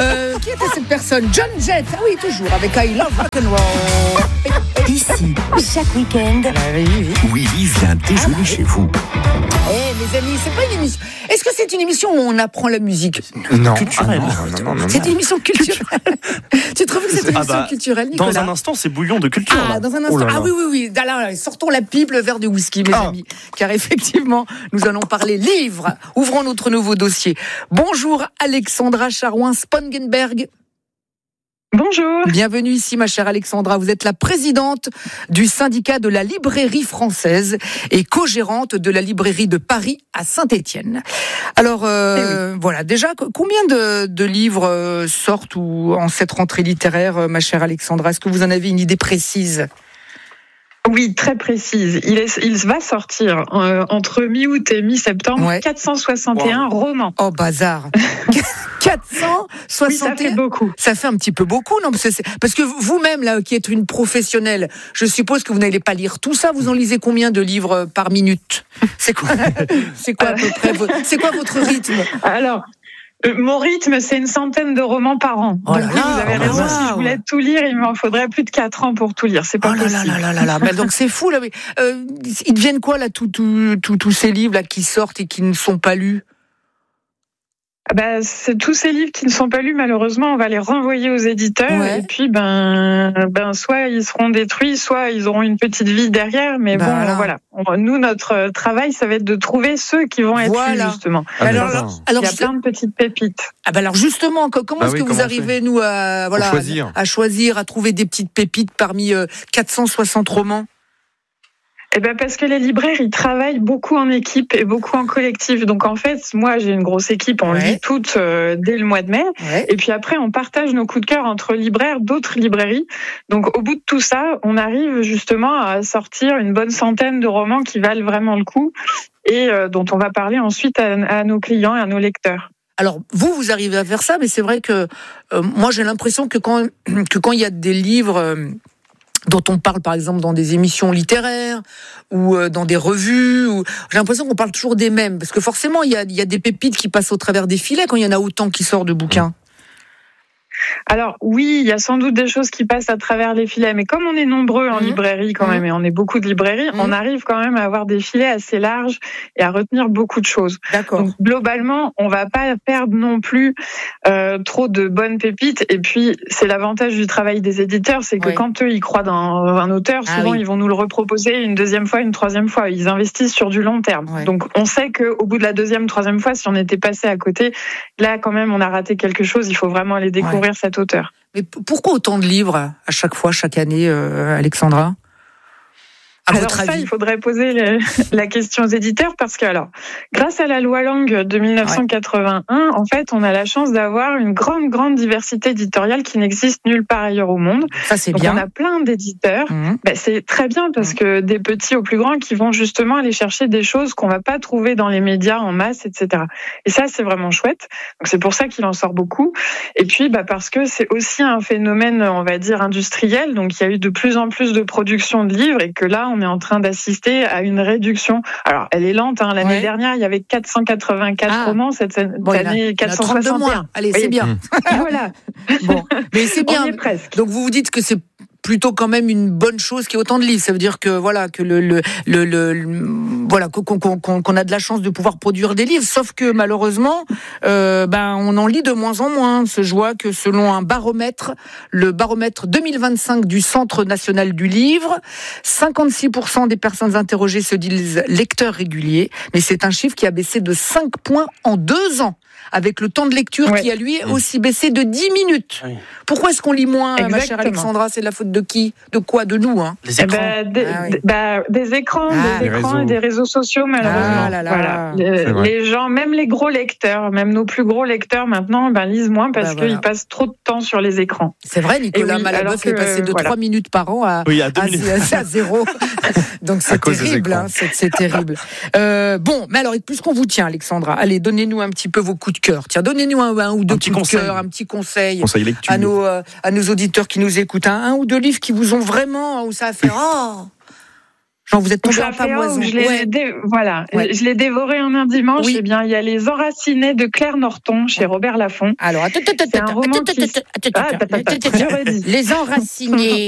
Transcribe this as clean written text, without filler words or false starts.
Qui était cette personne? John Jett. Ah oui, toujours avec I Love Rock'n'Roll. Ici, chaque week-end, Willy vient déjeuner chez vous. Mes amis, c'est pas une émission. Est-ce que c'est une émission où on apprend la musique? Non. Culturelle. Non. C'est une émission culturelle. Tu trouves que c'est une émission culturelle, Nicolas? Dans un instant, c'est bouillon de culture. Ah, là. dans un instant. là là. Ah oui. Alors, sortons la pipe, le verre de whisky, mes amis. Car effectivement, nous allons parler livres. Ouvrons notre nouveau dossier. Bonjour, Alexandra Charouin-Spongenberg. Bonjour. Bienvenue ici, ma chère Alexandra. Vous êtes la présidente du syndicat de la librairie française et co-gérante de la librairie de Paris à Saint-Étienne. Alors, voilà. Déjà, combien de livres sortent en cette rentrée littéraire, ma chère Alexandra? Est-ce que vous en avez une idée précise? Oui, très précise. Il va sortir entre mi-août et mi-septembre 461 romans. Oh, bazar. 461. Oui, ça fait beaucoup. Ça fait un petit peu beaucoup, non? Parce que vous-même, là, qui êtes une professionnelle, je suppose que vous n'allez pas lire tout ça. Vous en lisez combien de livres par minute? C'est quoi à peu près c'est quoi votre rythme? Alors, mon rythme, c'est une centaine de romans par an. Oh donc vous avez raison, si je voulais tout lire, il m'en faudrait plus de 4 ans pour tout lire. C'est pas possible. Là. Mais donc c'est fou, là. Mais, ils deviennent quoi, là, tous ces livres là, qui sortent et qui ne sont pas lus? C'est tous ces livres qui ne sont pas lus, malheureusement, on va les renvoyer aux éditeurs. Et puis, soit ils seront détruits, soit ils auront une petite vie derrière. Mais voilà. Nous, notre travail, ça va être de trouver ceux qui vont être lus, justement. Alors, il y a plein de petites pépites. Alors justement, comment est-ce que vous arrivez, nous, à choisir, à trouver des petites pépites parmi 460 romans? Parce que les libraires, ils travaillent beaucoup en équipe et beaucoup en collectif. Donc en fait, moi j'ai une grosse équipe, on lit toutes dès le mois de mai. Et puis après, on partage nos coups de cœur entre libraires d'autres librairies. Donc au bout de tout ça, on arrive justement à sortir une bonne centaine de romans qui valent vraiment le coup et dont on va parler ensuite à nos clients et à nos lecteurs. Alors, vous arrivez à faire ça, mais c'est vrai que moi j'ai l'impression que quand il y a des livres dont on parle par exemple dans des émissions littéraires ou dans des revues, j'ai l'impression qu'on parle toujours des mêmes, parce que forcément il y a des pépites qui passent au travers des filets quand il y en a autant qui sortent de bouquins. Alors oui, il y a sans doute des choses qui passent à travers les filets, mais comme on est nombreux en librairie quand même, et on est beaucoup de librairies, on arrive quand même à avoir des filets assez larges et à retenir beaucoup de choses. D'accord. Donc globalement, on va pas perdre non plus trop de bonnes pépites. Et puis c'est l'avantage du travail des éditeurs, c'est que quand eux ils croient dans un auteur, souvent ils vont nous le reproposer une deuxième fois, une troisième fois. Ils investissent sur du long terme. Donc on sait qu'au bout de la deuxième, troisième fois, si on était passé à côté, là quand même on a raté quelque chose. Il faut vraiment aller découvrir cet auteur. Mais pourquoi autant de livres à chaque fois, chaque année, Alexandra? Il faudrait poser la question aux éditeurs parce que, grâce à la loi Langue de 1981, en fait, on a la chance d'avoir une grande diversité éditoriale qui n'existe nulle part ailleurs au monde. Ça, c'est donc, bien. On a plein d'éditeurs. C'est très bien parce que des petits aux plus grands qui vont justement aller chercher des choses qu'on va pas trouver dans les médias en masse, etc. Et ça, c'est vraiment chouette. Donc, c'est pour ça qu'il en sort beaucoup. Et puis, parce que c'est aussi un phénomène, on va dire, industriel. Donc, il y a eu de plus en plus de production de livres et que là, on est en train d'assister à une réduction. Alors, elle est lente. L'année dernière, il y avait 484 romans. Cette année, 461. Moins. Allez, c'est bien. Voilà. Bon, mais c'est bien. On y est presque. Donc, vous dites que c'est plutôt quand même une bonne chose qu'il y ait autant de livres. Ça veut dire que qu'on a de la chance de pouvoir produire des livres. Sauf que malheureusement, on en lit de moins en moins. Je vois que selon un baromètre, le baromètre 2025 du Centre national du livre, 56% des personnes interrogées se disent lecteurs réguliers. Mais c'est un chiffre qui a baissé de 5 points en 2 ans. Avec le temps de lecture qui a lui aussi baissé de 10 minutes. Oui. Pourquoi est-ce qu'on lit moins, ma chère Alexandra? C'est de la faute de qui? De quoi? De nous, Les écrans. Des écrans, et des réseaux sociaux, malheureusement. Voilà. Les gens, même les gros lecteurs, même nos plus gros lecteurs maintenant, lisent moins parce qu'ils passent trop de temps sur les écrans. C'est vrai, Nicolas Malaboeuf est passé de 3 minutes par an à 0. Donc c'est terrible, c'est terrible. Mais alors, puisqu'on vous tient, Alexandra, allez, donnez-nous un petit peu vos coups de cœur. Tiens, donnez-nous un ou deux coups de cœur, un petit conseil à nos auditeurs qui nous écoutent. Un ou deux livres qui vous ont vraiment, où ça a fait Genre, vous êtes tombé en pamoison. Voilà, je l'ai dévoré un dimanche. Eh bien, il y a Les Enracinés de Claire Norton chez Robert Laffont. Alors, c'est un roman qui... Les Enracinés.